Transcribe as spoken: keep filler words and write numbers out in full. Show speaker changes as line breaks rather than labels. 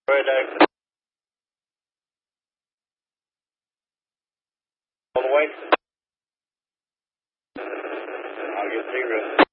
Right exit. All the way. I'll get zero.